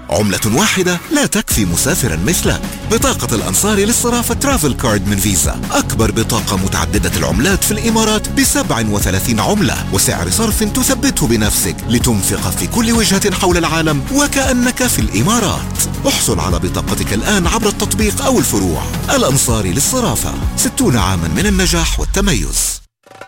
عملة واحدة لا تكفي مسافرا مثلك. بطاقة الأنصاري للصرافة ترافل كارد من فيزا، أكبر بطاقة متعددة العملات في الإمارات ب37 عملة، وسعر صرف تثبته بنفسك لتنفق في كل وجهة حول العالم وكأنك في الإمارات. احصل على بطاقتك الآن عبر التطبيق أو الفروع. الأنصاري للصرافة، 60 عاما من النجاح والتميز.